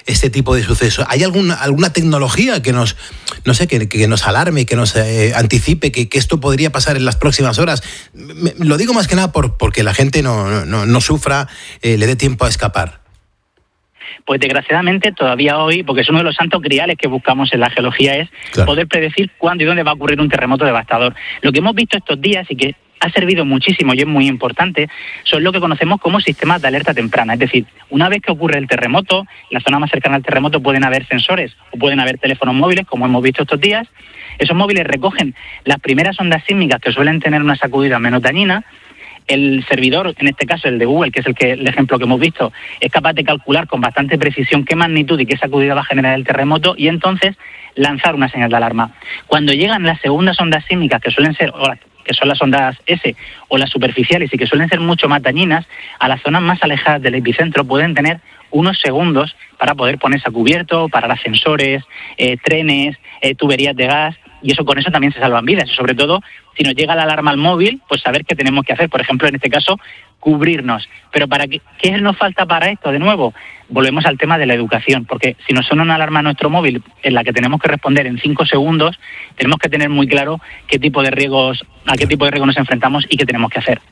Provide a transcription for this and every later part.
este tipo de sucesos? ¿Hay alguna tecnología que nos, no sé, que nos alarme, que nos anticipe que esto podría pasar en las próximas horas? Lo digo más que nada porque la gente no sufra, le dé tiempo a escapar. Pues desgraciadamente todavía hoy, porque es uno de los santos griales que buscamos en la geología, es poder predecir cuándo y dónde va a ocurrir un terremoto devastador. Lo que hemos visto estos días y que ha servido muchísimo y es muy importante, son lo que conocemos como sistemas de alerta temprana. Es decir, una vez que ocurre el terremoto, en la zona más cercana al terremoto pueden haber sensores o pueden haber teléfonos móviles, como hemos visto estos días. Esos móviles recogen las primeras ondas sísmicas que suelen tener una sacudida menos dañina. El servidor, en este caso el de Google, que es el ejemplo que hemos visto, es capaz de calcular con bastante precisión qué magnitud y qué sacudida va a generar el terremoto y entonces lanzar una señal de alarma. Cuando llegan las segundas ondas sísmicas, que suelen ser, que son las ondas S o las superficiales y que suelen ser mucho más dañinas, a las zonas más alejadas del epicentro pueden tener unos segundos para poder ponerse a cubierto, parar ascensores, trenes, tuberías de gas, y con eso también se salvan vidas. Y sobre todo, si nos llega la alarma al móvil, pues saber qué tenemos que hacer. Por ejemplo, en este caso, cubrirnos. Pero ¿qué nos falta para esto? De nuevo, volvemos al tema de la educación, porque si nos suena una alarma a nuestro móvil en la que tenemos que responder en 5 segundos, tenemos que tener muy claro a qué tipo de riesgos nos enfrentamos y qué tenemos que hacer.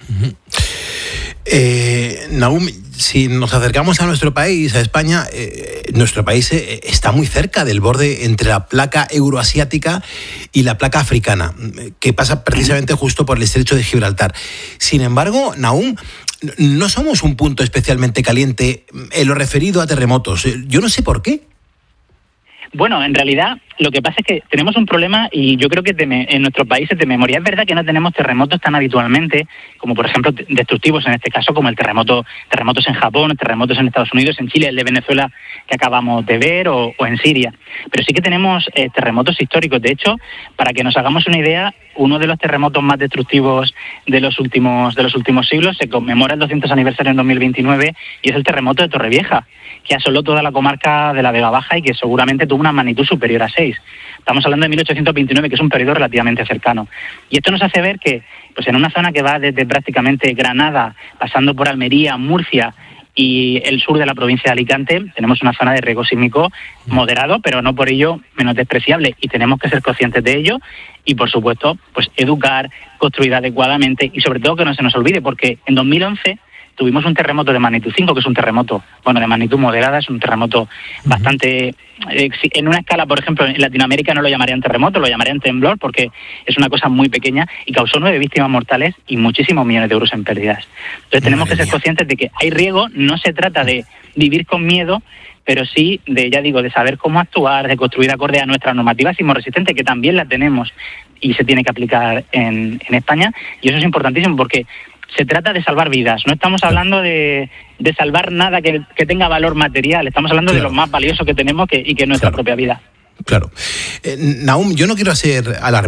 Nahum, si nos acercamos a nuestro país, a España, nuestro país está muy cerca del borde entre la placa euroasiática y la placa africana, que pasa precisamente justo por el estrecho de Gibraltar. Sin embargo, Nahum, no somos un punto especialmente caliente en lo referido a terremotos. Yo no sé por qué. Bueno, en realidad lo que pasa es que tenemos un problema y yo creo que en nuestros países de memoria es verdad que no tenemos terremotos tan habitualmente como por ejemplo destructivos en este caso como terremotos en Japón, terremotos en Estados Unidos, en Chile, el de Venezuela que acabamos de ver o en Siria. Pero sí que tenemos terremotos históricos. De hecho, para que nos hagamos una idea, uno de los terremotos más destructivos de los últimos siglos se conmemora el 200 aniversario en 2029 y es el terremoto de Torrevieja, que asoló toda la comarca de la Vega Baja y que seguramente tuvo una magnitud superior a 6. Estamos hablando de 1829, que es un periodo relativamente cercano. Y esto nos hace ver que pues en una zona que va desde prácticamente Granada, pasando por Almería, Murcia y el sur de la provincia de Alicante, tenemos una zona de riesgo sísmico moderado, pero no por ello menos despreciable. Y tenemos que ser conscientes de ello y, por supuesto, pues educar, construir adecuadamente y, sobre todo, que no se nos olvide, porque en 2011 tuvimos un terremoto de magnitud 5, que es un terremoto, de magnitud moderada, es un terremoto bastante... en una escala, por ejemplo, en Latinoamérica no lo llamarían terremoto, lo llamarían temblor, porque es una cosa muy pequeña y causó 9 víctimas mortales y muchísimos millones de euros en pérdidas. Entonces tenemos que ser conscientes de que hay riesgo, no se trata de vivir con miedo, pero sí de saber cómo actuar, de construir acorde a nuestra normativa sismorresistente, que también la tenemos y se tiene que aplicar en España, y eso es importantísimo porque se trata de salvar vidas. No estamos hablando de salvar nada que tenga valor material. Estamos hablando de lo más valioso que tenemos y que es nuestra propia vida. Claro. Nahum, yo no quiero ser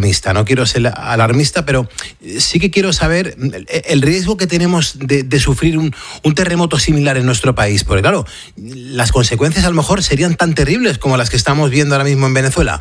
alarmista, pero sí que quiero saber el riesgo que tenemos de sufrir un terremoto similar en nuestro país. Porque claro, las consecuencias a lo mejor serían tan terribles como las que estamos viendo ahora mismo en Venezuela.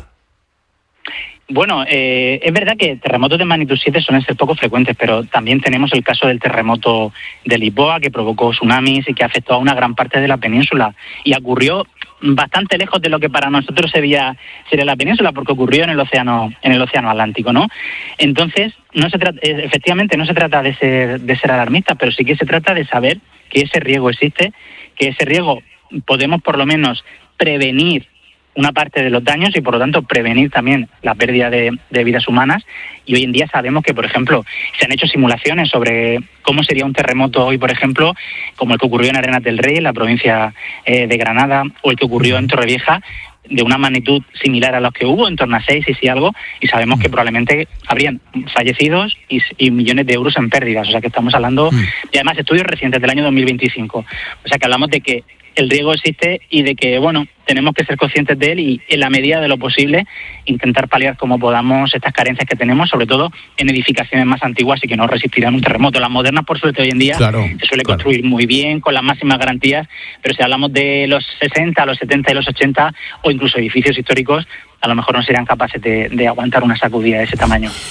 Bueno, es verdad que terremotos de magnitud 7 suelen ser poco frecuentes, pero también tenemos el caso del terremoto de Lisboa, que provocó tsunamis y que afectó a una gran parte de la península. Y ocurrió bastante lejos de lo que para nosotros sería la península, porque ocurrió en el océano Atlántico, ¿no? Entonces, efectivamente no se trata de ser alarmistas, pero sí que se trata de saber que ese riesgo existe, que ese riesgo podemos por lo menos prevenir una parte de los daños y, por lo tanto, prevenir también la pérdida de vidas humanas. Y hoy en día sabemos que, por ejemplo, se han hecho simulaciones sobre cómo sería un terremoto hoy, por ejemplo, como el que ocurrió en Arenas del Rey, en la provincia de Granada, o el que ocurrió en Torrevieja, de una magnitud similar a los que hubo, en torno a 6 y algo, y sabemos que probablemente habrían fallecidos y millones de euros en pérdidas. O sea que estamos hablando, y además estudios recientes del año 2025. O sea que hablamos de que el riesgo existe y de que, tenemos que ser conscientes de él y, en la medida de lo posible, intentar paliar como podamos estas carencias que tenemos, sobre todo en edificaciones más antiguas y que no resistirán un terremoto. Las modernas, por suerte, hoy en día se suele construir muy bien, con las máximas garantías, pero si hablamos de los 60, los 70 y los 80, o incluso edificios históricos, a lo mejor no serían capaces de aguantar una sacudida de ese tamaño.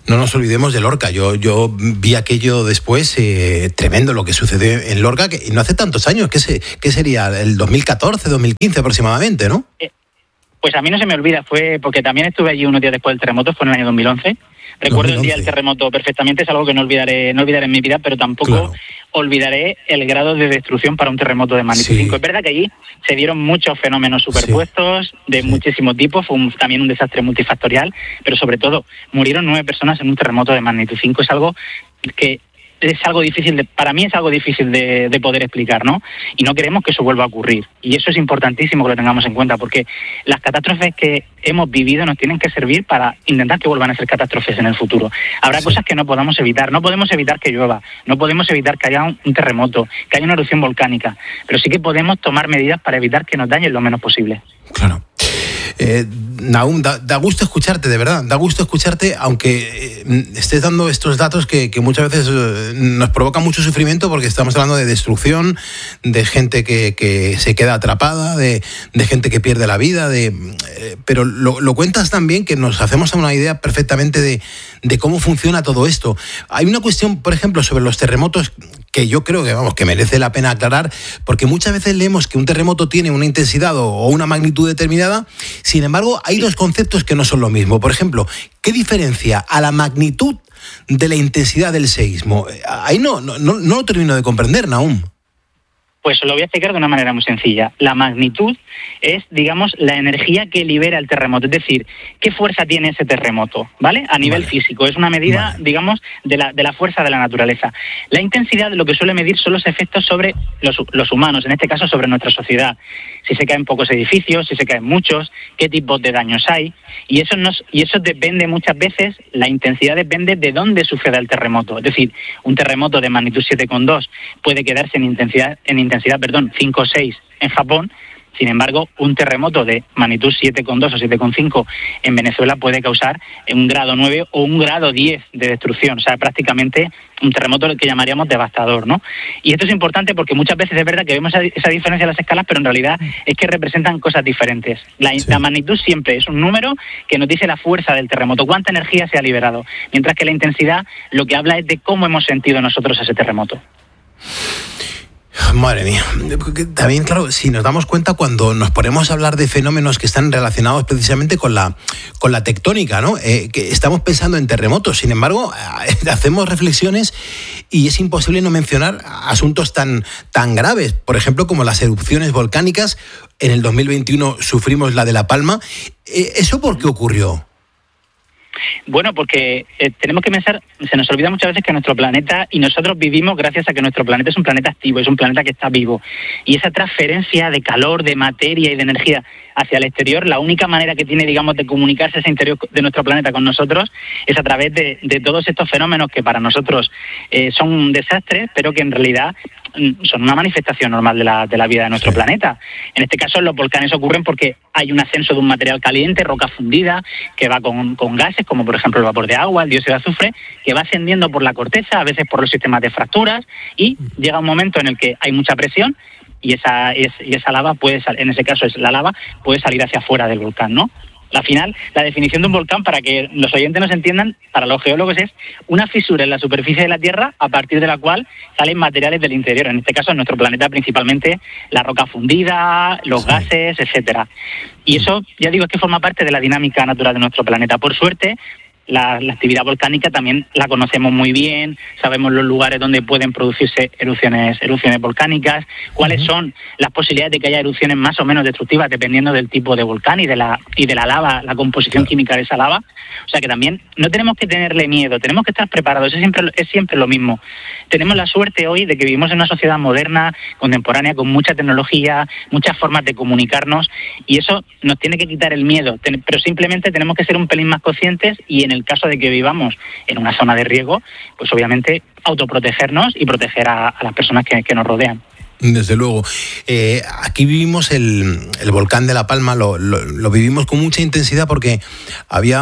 No nos olvidemos de Lorca. Yo vi aquello después, tremendo lo que sucedió en Lorca, que no hace tantos años, ¿qué sería? El 2014, 2015 aproximadamente, ¿no? Pues a mí no se me olvida, fue porque también estuve allí unos días después del terremoto, fue en el año 2011. Recuerdo 2011. El día del terremoto perfectamente, es algo que no olvidaré en mi vida, pero tampoco olvidaré el grado de destrucción para un terremoto de magnitud 5. Es verdad que allí se dieron muchos fenómenos superpuestos de muchísimo tipo, fue también un desastre multifactorial, pero sobre todo murieron 9 personas en un terremoto de magnitud 5. Es algo que es algo difícil, para mí es algo difícil de poder explicar, ¿no? Y no queremos que eso vuelva a ocurrir. Y eso es importantísimo que lo tengamos en cuenta, porque las catástrofes que hemos vivido nos tienen que servir para intentar que vuelvan a ser catástrofes en el futuro. Habrá cosas que no podamos evitar. No podemos evitar que llueva, no podemos evitar que haya un terremoto, que haya una erupción volcánica, pero sí que podemos tomar medidas para evitar que nos dañen lo menos posible. Claro. Nahum, da gusto escucharte, de verdad, da gusto escucharte, aunque estés dando estos datos que muchas veces nos provocan mucho sufrimiento, porque estamos hablando de destrucción, de gente que se queda atrapada, de gente que pierde la vida, pero lo cuentas también que nos hacemos una idea perfectamente de cómo funciona todo esto. Hay una cuestión, por ejemplo, sobre los terremotos que yo creo que merece la pena aclarar, porque muchas veces leemos que un terremoto tiene una intensidad o una magnitud determinada. Sin embargo, hay dos conceptos que no son lo mismo. Por ejemplo, ¿qué diferencia a la magnitud de la intensidad del seísmo? Ahí no lo termino de comprender, Nahum. Pues lo voy a explicar de una manera muy sencilla. La magnitud es, digamos, la energía que libera el terremoto. Es decir, ¿qué fuerza tiene ese terremoto? ¿Vale? A nivel físico. Es una medida, digamos, de la fuerza de la naturaleza. La intensidad lo que suele medir son los efectos sobre los humanos, en este caso sobre nuestra sociedad. Si se caen pocos edificios, si se caen muchos, qué tipos de daños hay. Y eso depende muchas veces, la intensidad depende de dónde suceda el terremoto. Es decir, un terremoto de magnitud 7,2 puede quedarse en intensidad 5 o 6 en Japón. Sin embargo, un terremoto de magnitud 7,2 o 7,5 en Venezuela puede causar un grado 9 o un grado 10 de destrucción. O sea, prácticamente un terremoto que llamaríamos devastador, ¿no? Y esto es importante porque muchas veces es verdad que vemos esa diferencia en las escalas, pero en realidad es que representan cosas diferentes. La magnitud siempre es un número que nos dice la fuerza del terremoto, cuánta energía se ha liberado, mientras que la intensidad lo que habla es de cómo hemos sentido nosotros ese terremoto. Madre mía. También, claro, si nos damos cuenta cuando nos ponemos a hablar de fenómenos que están relacionados precisamente con la tectónica, ¿no? Que estamos pensando en terremotos. Sin embargo, hacemos reflexiones y es imposible no mencionar asuntos tan graves, por ejemplo, como las erupciones volcánicas. En el 2021 sufrimos la de La Palma. ¿Eso por qué ocurrió? Bueno, porque tenemos que pensar, se nos olvida muchas veces que nuestro planeta, y nosotros vivimos gracias a que nuestro planeta es un planeta activo, es un planeta que está vivo. Y esa transferencia de calor, de materia y de energía hacia el exterior, la única manera que tiene, digamos, de comunicarse ese interior de nuestro planeta con nosotros es a través de todos estos fenómenos que para nosotros son un desastre, pero que en realidad son una manifestación normal de la vida de nuestro planeta. En este caso, los volcanes ocurren porque hay un ascenso de un material caliente, roca fundida, que va con gases, como por ejemplo el vapor de agua, el dióxido de azufre, que va ascendiendo por la corteza, a veces por los sistemas de fracturas, y llega un momento en el que hay mucha presión y esa lava puede salir, en ese caso es la lava, puede salir hacia afuera del volcán, ¿no? Al final, la definición de un volcán, para que los oyentes nos entiendan, para los geólogos es una fisura en la superficie de la Tierra a partir de la cual salen materiales del interior. En este caso, en nuestro planeta, principalmente la roca fundida, los gases, etcétera. Y eso, ya digo, es que forma parte de la dinámica natural de nuestro planeta. Por suerte, la actividad volcánica también la conocemos muy bien, sabemos los lugares donde pueden producirse erupciones volcánicas, cuáles son las posibilidades de que haya erupciones más o menos destructivas dependiendo del tipo de volcán y de la lava, la composición química de esa lava. O sea que también no tenemos que tenerle miedo, tenemos que estar preparados, es siempre lo mismo. Tenemos la suerte hoy de que vivimos en una sociedad moderna, contemporánea, con mucha tecnología, muchas formas de comunicarnos, y eso nos tiene que quitar el miedo, pero simplemente tenemos que ser un pelín más conscientes y en el caso de que vivamos en una zona de riesgo, pues obviamente autoprotegernos y proteger a las personas que nos rodean. Desde luego. Aquí vivimos el volcán de La Palma, lo vivimos con mucha intensidad porque había,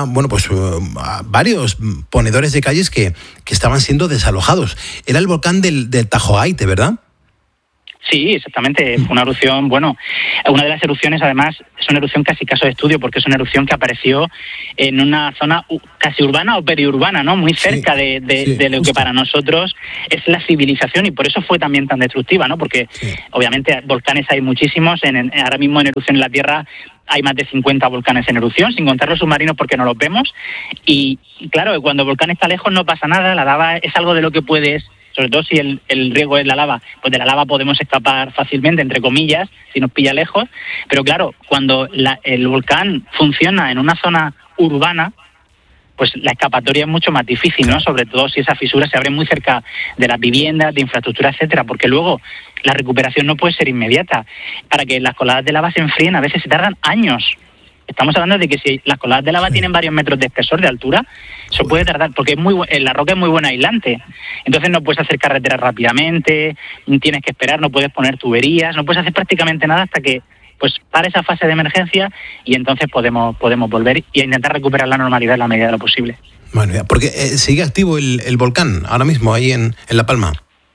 varios ponedores de calles que estaban siendo desalojados. Era el volcán del Tajogaite, ¿verdad? Sí, exactamente. Fue una erupción, bueno, una de las erupciones, además, es una erupción casi caso de estudio, porque es una erupción que apareció en una zona casi urbana o periurbana, ¿no? Muy cerca de lo que para nosotros es la civilización, y por eso fue también tan destructiva, ¿no? Porque obviamente volcanes hay muchísimos, ahora mismo en erupción en la Tierra hay más de 50 volcanes en erupción, sin contar los submarinos porque no los vemos, y claro, cuando el volcán está lejos no pasa nada, la lava es algo de lo que puedes, sobre todo si el riesgo es la lava, pues de la lava podemos escapar fácilmente, entre comillas, si nos pilla lejos. Pero claro, cuando el volcán funciona en una zona urbana, pues la escapatoria es mucho más difícil, ¿no? Sobre todo si esas fisuras se abren muy cerca de las viviendas, de infraestructura, etcétera, porque luego la recuperación no puede ser inmediata. Para que las coladas de lava se enfríen, a veces se tardan años. Estamos hablando de que si las coladas de lava tienen varios metros de espesor, de altura, eso puede tardar, porque la roca es muy buen aislante. Entonces no puedes hacer carreteras rápidamente, tienes que esperar, no puedes poner tuberías, no puedes hacer prácticamente nada hasta que pues para esa fase de emergencia, y entonces podemos volver y intentar recuperar la normalidad en la medida de lo posible. Bueno, porque sigue activo el volcán ahora mismo ahí en La Palma.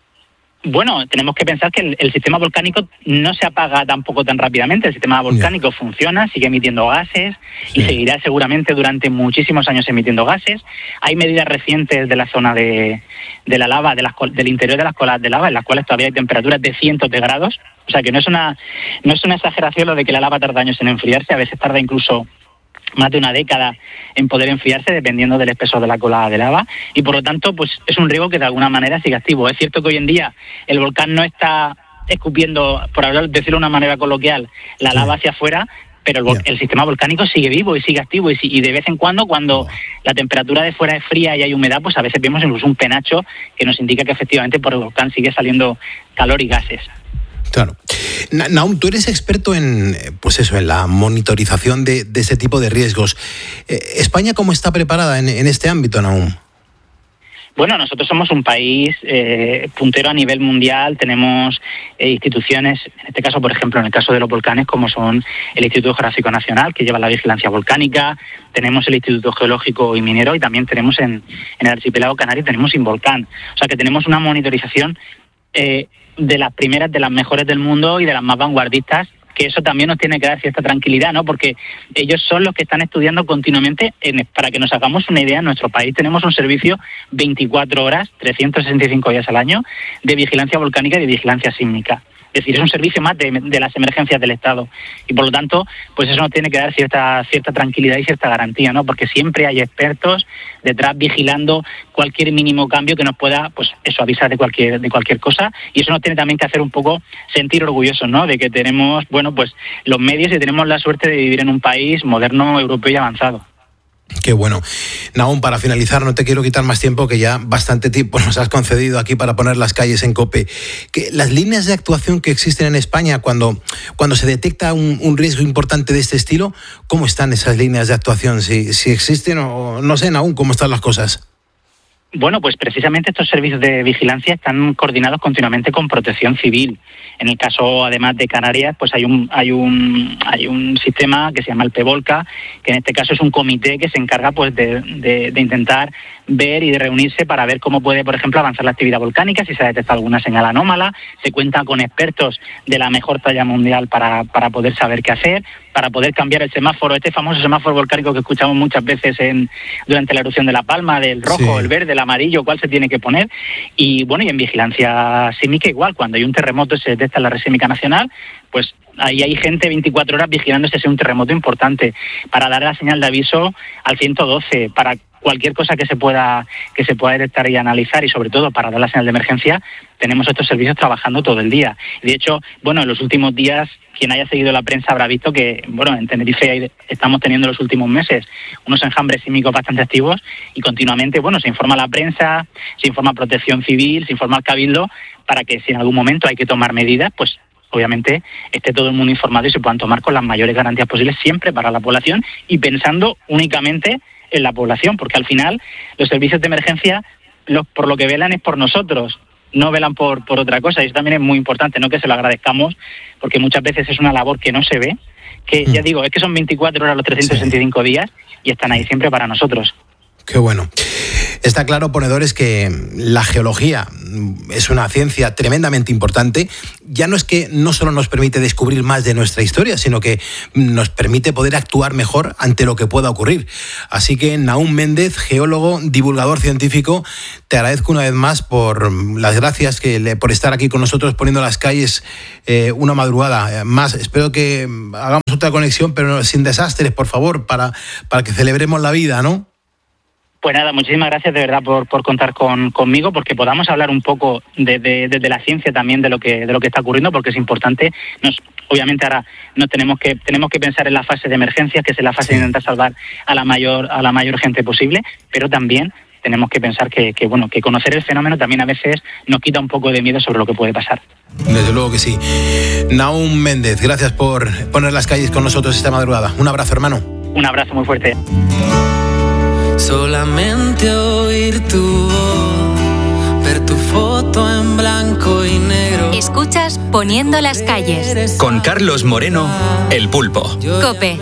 Bueno, tenemos que pensar que el sistema volcánico no se apaga tampoco tan rápidamente. El sistema volcánico funciona, sigue emitiendo gases y seguirá seguramente durante muchísimos años emitiendo gases. Hay medidas recientes de la zona de la lava, del interior de las coladas de lava, en las cuales todavía hay temperaturas de cientos de grados. O sea que no es una exageración lo de que la lava tarda años en enfriarse, a veces tarda incluso más de una década en poder enfriarse, dependiendo del espesor de la colada de lava, y por lo tanto pues es un riesgo que de alguna manera sigue activo. Es cierto que hoy en día el volcán no está escupiendo, por decirlo de una manera coloquial, la lava hacia afuera, pero el sistema volcánico sigue vivo y sigue activo, y de vez en cuando la temperatura de fuera es fría y hay humedad, pues a veces vemos incluso un penacho que nos indica que efectivamente por el volcán sigue saliendo calor y gases. Claro. Nahum, tú eres experto en la monitorización de este tipo de riesgos. ¿España cómo está preparada en este ámbito, Nahum? Bueno, nosotros somos un país puntero a nivel mundial. Tenemos instituciones, en este caso, por ejemplo, en el caso de los volcanes, como son el Instituto Geográfico Nacional, que lleva la vigilancia volcánica, tenemos el Instituto Geológico y Minero, y también tenemos en el archipiélago canario tenemos Involcan. O sea que tenemos una monitorización de las primeras, de las mejores del mundo y de las más vanguardistas, que eso también nos tiene que dar cierta tranquilidad, ¿no? Porque ellos son los que están estudiando continuamente. Para que nos hagamos una idea, en nuestro país tenemos un servicio 24 horas, 365 días al año, de vigilancia volcánica y de vigilancia sísmica. Es decir, es un servicio más de las emergencias del Estado. Y por lo tanto, pues eso nos tiene que dar cierta tranquilidad y cierta garantía, ¿no? Porque siempre hay expertos detrás vigilando cualquier mínimo cambio que nos pueda, pues eso, avisar de cualquier cosa. Y eso nos tiene también que hacer un poco sentir orgullosos, ¿no? De que tenemos, bueno, pues los medios y tenemos la suerte de vivir en un país moderno, europeo y avanzado. Qué bueno. Nahum, para finalizar, no te quiero quitar más tiempo, que ya bastante tiempo nos has concedido aquí para poner las calles en COPE. Que las líneas de actuación que existen en España cuando se detecta un riesgo importante de este estilo, ¿cómo están esas líneas de actuación? Si existen o no sé, Nahum, ¿cómo están las cosas? Bueno, pues precisamente estos servicios de vigilancia están coordinados continuamente con Protección Civil. En el caso, además de Canarias, pues hay un sistema que se llama el PEVOLCA, que en este caso es un comité que se encarga pues de intentar ver y de reunirse para ver cómo puede, por ejemplo, avanzar la actividad volcánica, si se ha detectado alguna señal anómala. Se cuenta con expertos de la mejor talla mundial para poder saber qué hacer, para poder cambiar el semáforo, este famoso semáforo volcánico que escuchamos muchas veces durante la erupción de La Palma, del rojo, el verde, el amarillo, cuál se tiene que poner. Y bueno, y en vigilancia sísmica igual, cuando hay un terremoto se detecta en la Red Sísmica Nacional, pues ahí hay gente 24 horas vigilando si es un terremoto importante, para dar la señal de aviso al 112, para cualquier cosa que se pueda detectar y analizar, y sobre todo para dar la señal de emergencia. Tenemos estos servicios trabajando todo el día. De hecho, bueno, en los últimos días, quien haya seguido la prensa habrá visto que, bueno, en Tenerife estamos teniendo en los últimos meses unos enjambres sísmicos bastante activos, y continuamente, bueno, se informa a la prensa, se informa a Protección Civil, se informa al Cabildo, para que si en algún momento hay que tomar medidas, pues obviamente esté todo el mundo informado y se puedan tomar con las mayores garantías posibles, siempre para la población y pensando únicamente en la población, porque al final los servicios de emergencia por lo que velan es por nosotros, no velan por otra cosa, y eso también es muy importante, no que se lo agradezcamos, porque muchas veces es una labor que no se ve, que ya digo, es que son 24 horas los 365 días y están ahí siempre para nosotros. Qué bueno. Está claro, ponedores, que la geología es una ciencia tremendamente importante. Ya no es que no solo nos permite descubrir más de nuestra historia, sino que nos permite poder actuar mejor ante lo que pueda ocurrir. Así que, Nahum Méndez, geólogo, divulgador científico, te agradezco una vez más por las gracias por estar aquí con nosotros poniendo las calles una madrugada más. Espero que hagamos otra conexión, pero sin desastres, por favor, para que celebremos la vida, ¿no? Pues nada, muchísimas gracias de verdad por contar conmigo, porque podamos hablar un poco desde la ciencia también de lo que está ocurriendo, porque es importante. Obviamente ahora tenemos que pensar en la fase de emergencias, que es la fase de intentar salvar a la mayor gente posible, pero también tenemos que pensar que conocer el fenómeno también a veces nos quita un poco de miedo sobre lo que puede pasar. Desde luego que sí. Nahum Méndez, gracias por poner las calles con nosotros esta madrugada. Un abrazo, hermano. Un abrazo muy fuerte. Solamente oír tu voz, ver tu foto en blanco y negro. Escuchas Poniendo las calles. Con Carlos Moreno, El Pulpo. COPE.